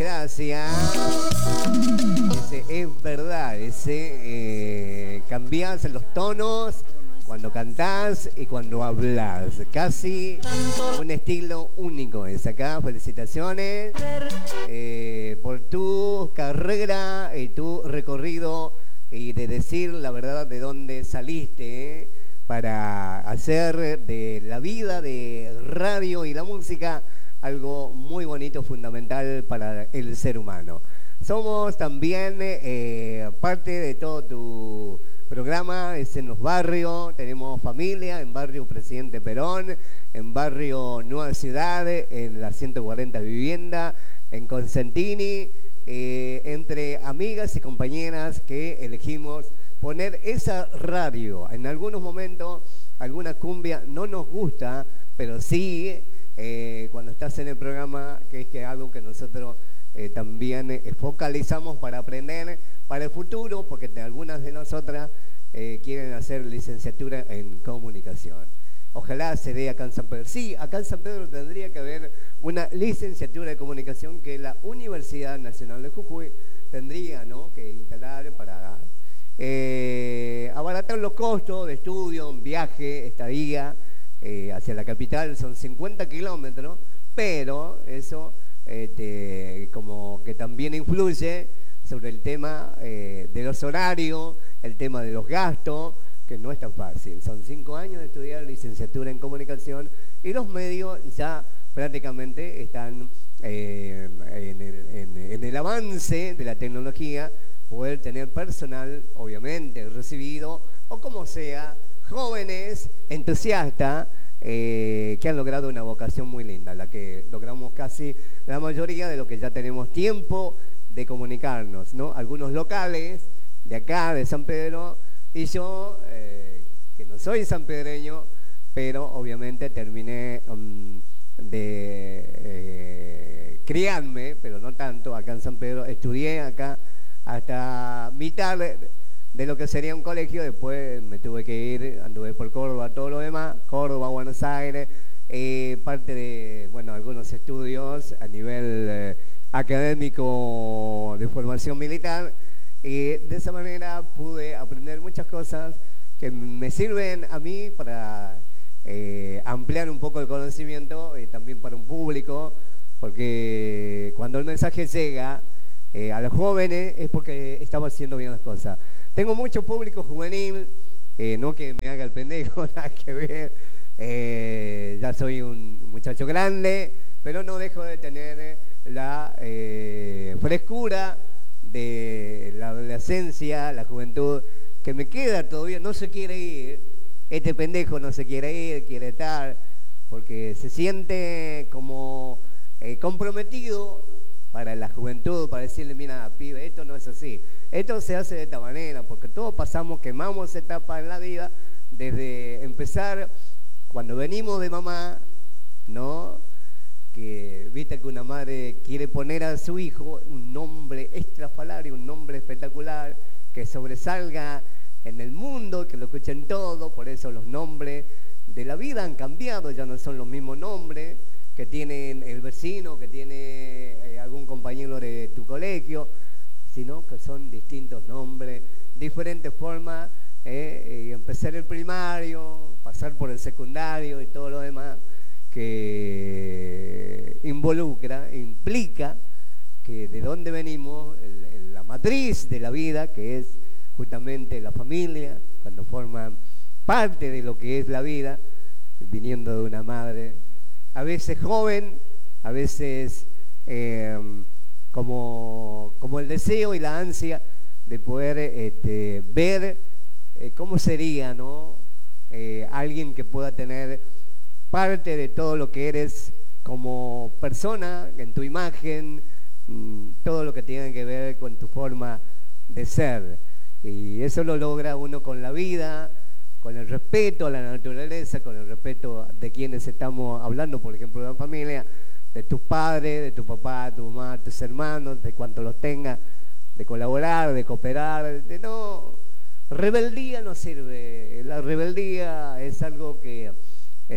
gracias. Es verdad, cambiás los tonos cuando cantás y cuando hablas. Casi un estilo único es acá. Felicitaciones por tu carrera y tu recorrido y de decir la verdad de dónde saliste para hacer de la vida de radio y la música algo muy bonito, fundamental para el ser humano. Somos también parte de todo tu programa, es en los barrios, tenemos familia en barrio Presidente Perón, en barrio Nueva Ciudad, en la 140 Vivienda, en Consentini, entre amigas y compañeras que elegimos poner esa radio. En algunos momentos, alguna cumbia no nos gusta, pero sí, cuando estás en el programa, que es que algo que nosotros también focalizamos para aprender para el futuro, porque algunas de nosotras quieren hacer licenciatura en comunicación. Ojalá se dé acá en San Pedro. Sí, acá en San Pedro tendría que haber una licenciatura de comunicación que la Universidad Nacional de Jujuy tendría, ¿no?, que instalar para abaratar los costos de estudio, un viaje, estadía hacia la capital. Son 50 kilómetros, pero eso como que también influye sobre el tema de los horarios, el tema de los gastos, que no es tan fácil. Son 5 años de estudiar licenciatura en comunicación y los medios ya prácticamente están en el avance de la tecnología, poder tener personal, obviamente, recibido, o como sea, jóvenes, entusiastas, que han logrado una vocación muy linda, la que logramos casi la mayoría de lo que ya tenemos tiempo de comunicarnos, ¿no? Algunos locales de acá, de San Pedro, y yo, que no soy sanpedreño, pero obviamente terminé de criarme, pero no tanto, acá en San Pedro. Estudié acá hasta mitad de lo que sería un colegio, después me tuve que ir, anduve por Córdoba, todo lo demás, Córdoba, Buenos Aires, parte de, bueno, algunos estudios a nivel académico de formación militar, y de esa manera pude aprender muchas cosas que me sirven a mí para ampliar un poco el conocimiento, también para un público, porque cuando el mensaje llega a los jóvenes es porque estamos haciendo bien las cosas. Tengo mucho público juvenil, no que me haga el pendejo, nada que ver, ya soy un muchacho grande, pero no dejo de tener la frescura de la adolescencia, la juventud, que me queda todavía. No se quiere ir, este pendejo no se quiere ir, quiere estar, porque se siente como comprometido para la juventud, para decirle, mira, pibe, esto no es así, esto se hace de esta manera, porque todos pasamos, quemamos etapas en la vida, desde empezar, cuando venimos de mamá, ¿no?, que viste que una madre quiere poner a su hijo un nombre estrafalario, un nombre espectacular, que sobresalga en el mundo, que lo escuchen todo. Por eso los nombres de la vida han cambiado, ya no son los mismos nombres que tienen el vecino, que tiene algún compañero de tu colegio, sino que son distintos nombres, diferentes formas, y empezar el primario, pasar por el secundario y todo lo demás, que implica que de dónde venimos, la matriz de la vida, que es justamente la familia, cuando forman parte de lo que es la vida, viniendo de una madre, a veces joven, a veces como el deseo y la ansia de poder ver cómo sería, ¿no?, alguien que pueda tener parte de todo lo que eres como persona, en tu imagen, todo lo que tiene que ver con tu forma de ser. Y eso lo logra uno con la vida, con el respeto a la naturaleza, con el respeto de quienes estamos hablando, por ejemplo, de la familia, de tus padres, de tu papá, tu mamá, tus hermanos, de cuantos los tengas, de colaborar, de cooperar, de no... Rebeldía no sirve. La rebeldía es algo que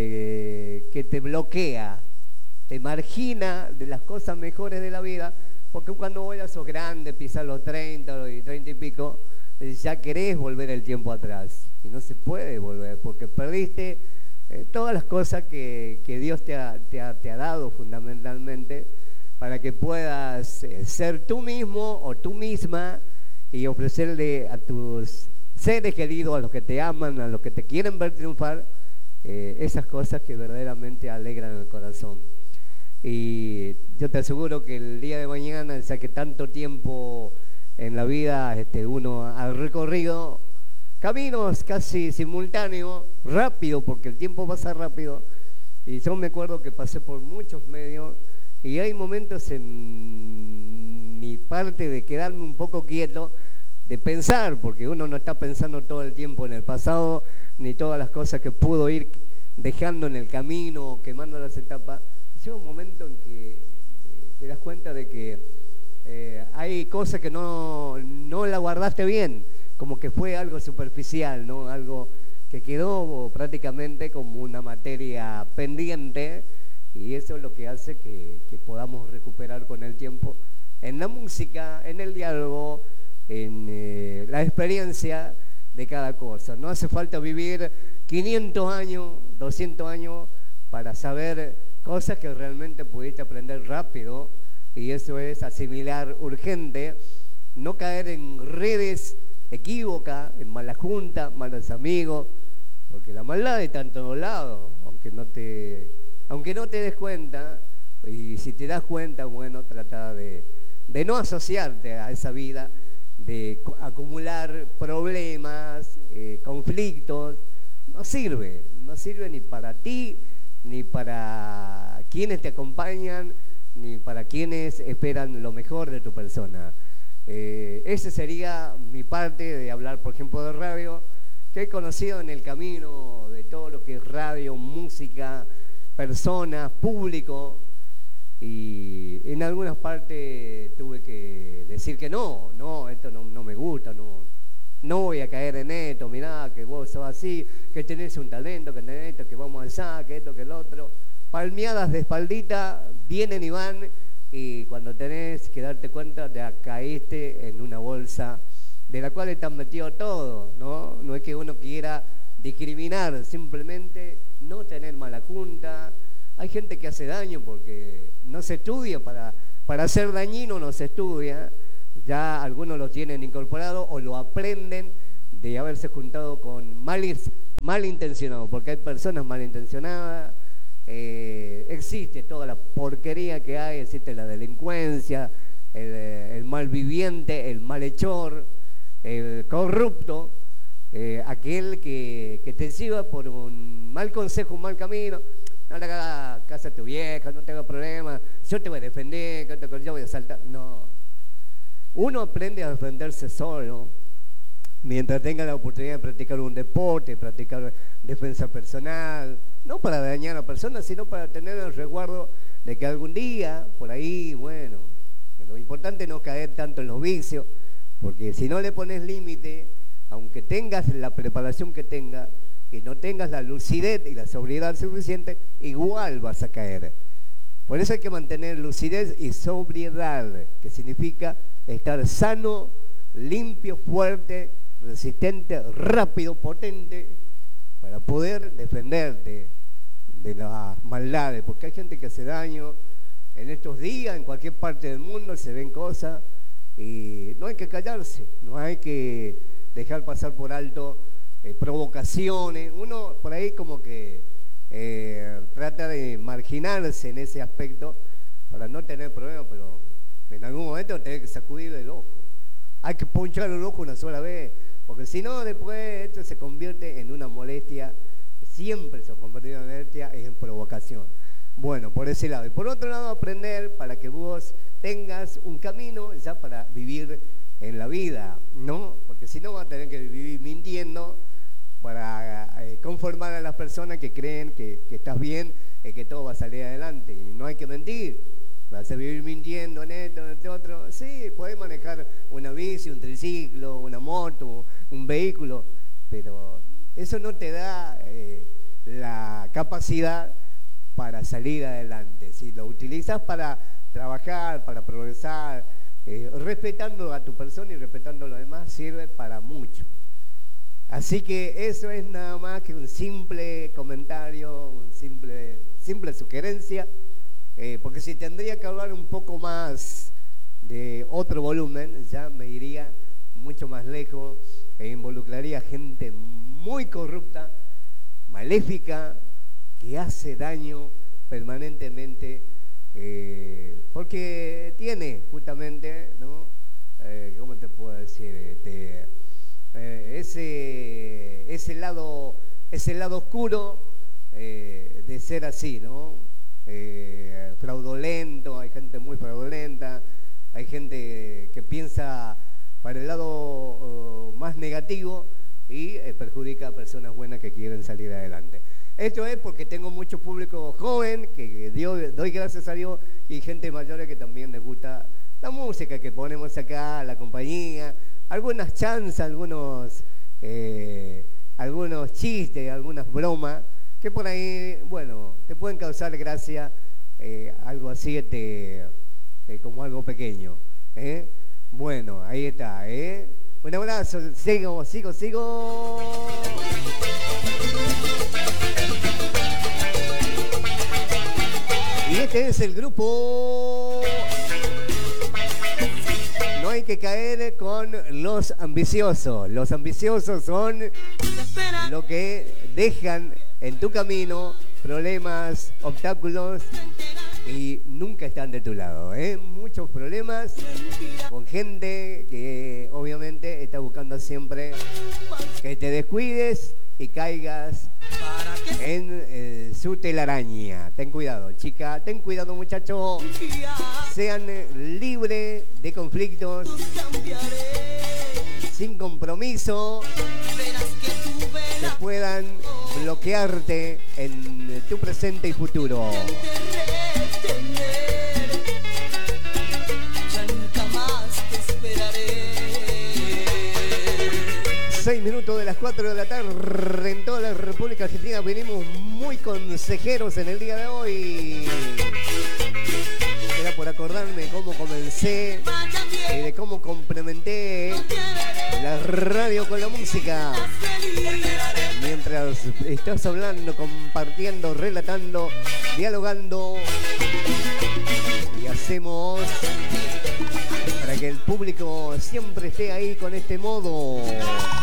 te bloquea, te margina de las cosas mejores de la vida, Porque cuando vos ya sos grande, pisás los 30 y 30 y pico, ya querés volver el tiempo atrás. Y no se puede volver, porque perdiste todas las cosas que Dios te ha dado fundamentalmente para que puedas ser tú mismo o tú misma y ofrecerle a tus seres queridos, a los que te aman, a los que te quieren ver triunfar, esas cosas que verdaderamente alegran el corazón. Y yo te aseguro que el día de mañana, ya que tanto tiempo en la vida uno ha recorrido caminos casi simultáneos, rápido, porque el tiempo pasa rápido, y yo me acuerdo que pasé por muchos medios, y hay momentos en mi parte de quedarme un poco quieto, de pensar, porque uno no está pensando todo el tiempo en el pasado, ni todas las cosas que pudo ir dejando en el camino, quemando las etapas. Llega un momento en que te das cuenta de que hay cosas que no la guardaste bien, como que fue algo superficial, ¿no? Algo que quedó prácticamente como una materia pendiente, y eso es lo que hace que podamos recuperar con el tiempo en la música, en el diálogo, en la experiencia de cada cosa. No hace falta vivir 500 años, 200 años para saber cosas que realmente pudiste aprender rápido, y eso es asimilar urgente, no caer en redes equívocas, en malas juntas, malos amigos, porque la maldad está en todos lados, aunque no te des cuenta, y si te das cuenta, bueno, trata de no asociarte a esa vida, de acumular problemas, conflictos. No sirve ni para ti, ni para quienes te acompañan, ni para quienes esperan lo mejor de tu persona. Ese sería mi parte de hablar, por ejemplo, de radio, que he conocido en el camino de todo lo que es radio, música, personas, público, y en algunas partes tuve que decir que no, esto no me gusta, no voy a caer en esto, mirá que vos sos así, que tenés un talento, que tenés esto, que vamos allá, que esto, que el otro. Palmeadas de espaldita vienen y van, y cuando tenés que darte cuenta te caíste en una bolsa de la cual están metidos todos, ¿no? No es que uno quiera discriminar, simplemente no tener mala junta. Hay gente que hace daño porque no se estudia, para ser dañino no se estudia. Ya algunos lo tienen incorporado o lo aprenden de haberse juntado con malintencionados, porque hay personas malintencionadas, existe toda la porquería que hay, existe la delincuencia, el malviviente, el malhechor, el corrupto, aquel que te lleva por un mal consejo, un mal camino. No le hagas caso a tu vieja, no tengo problemas, yo te voy a defender, yo voy a saltar. No. Uno aprende a defenderse solo mientras tenga la oportunidad de practicar un deporte, practicar defensa personal, no para dañar a personas, sino para tener el resguardo de que algún día, por ahí, bueno, lo importante es no caer tanto en los vicios, porque si no le pones límite, aunque tengas la preparación que tengas, y no tengas la lucidez y la sobriedad suficiente, igual vas a caer. Por eso hay que mantener lucidez y sobriedad, que significa estar sano, limpio, fuerte, resistente, rápido, potente, para poder defenderte de las maldades, porque hay gente que hace daño. En estos días, en cualquier parte del mundo, se ven cosas, y no hay que callarse, no hay que dejar pasar por alto provocaciones. Uno por ahí como que trata de marginarse en ese aspecto para no tener problemas, pero en algún momento tenés que sacudir el ojo. Hay que ponchar el ojo una sola vez, porque si no, después esto se convierte en una molestia, siempre se convierte en una molestia, en provocación. Bueno, por ese lado. Y por otro lado, aprender para que vos tengas un camino ya para vivir en la vida, ¿no? Porque si no, vas a tener que vivir mintiendo para conformar a las personas que creen que estás bien y que todo va a salir adelante. Y no hay que mentir. Vas a vivir mintiendo en esto, en este otro. Sí, podés manejar una bici, un triciclo, una moto, un vehículo, pero eso no te da la capacidad para salir adelante. Si lo utilizas para trabajar, para progresar, respetando a tu persona y respetando a los demás, sirve para mucho. Así que eso es nada más que un simple comentario, simple sugerencia, porque si tendría que hablar un poco más de otro volumen, ya me iría mucho más lejos e involucraría gente muy corrupta, maléfica, que hace daño permanentemente, porque tiene justamente, ¿no? ¿Cómo te puedo decir? Ese lado oscuro de ser así, ¿no? Fraudulento, hay gente muy fraudulenta, hay gente que piensa para el lado más negativo y perjudica a personas buenas que quieren salir adelante. Esto es porque tengo mucho público joven, que doy gracias a Dios, y gente mayor que también les gusta la música que ponemos acá, la compañía, algunas chanzas, algunos chistes, algunas bromas, que por ahí, bueno, te pueden causar gracia, algo así como algo pequeño. Bueno, ahí está. Un abrazo, sigo. Y este es el grupo. No hay que caer con los ambiciosos. Los ambiciosos son los que dejan en tu camino problemas, obstáculos y nunca están de tu lado. Muchos problemas con gente que obviamente está buscando siempre que te descuides y caigas en su telaraña. Ten cuidado, chica, ten cuidado, muchacho. Sean libres de conflictos, sin compromiso, que puedan bloquearte en tu presente y futuro. 6 minutos de las 4 de la tarde en toda la República Argentina. Venimos muy consejeros en el día de hoy. Era por acordarme cómo comencé y de cómo complementé la radio con la música. Mientras estás hablando, compartiendo, relatando, dialogando, y hacemos para que el público siempre esté ahí con este modo.